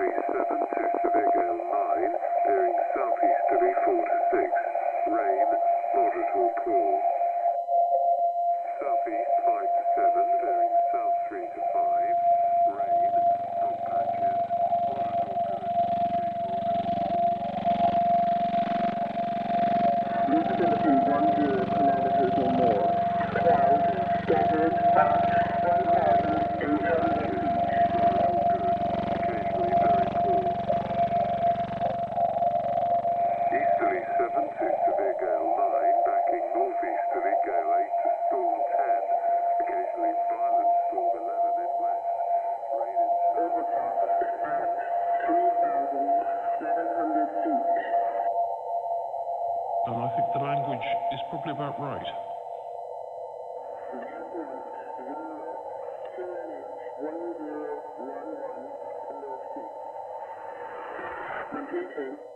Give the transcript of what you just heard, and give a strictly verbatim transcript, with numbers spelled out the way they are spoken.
Easterly seven to severe gale nine, bearing southeasterly four to six. Rain, moderate or poor. Southeast five to seven, bearing south three to five. Rain, fog patches, moderate or good. Visibility one zero kilometers or more. Clouds scattered at one thousand eight hundred feet. Occasionally very poor. Easterly seven to severe gale nine, backing northeasterly gale eight to storm ten. Occasionally violent storm eleven in west. Rain in south. Overcast at three thousand seven hundred feet. And I think the language is probably about right. one zero one one below sea. Repeating.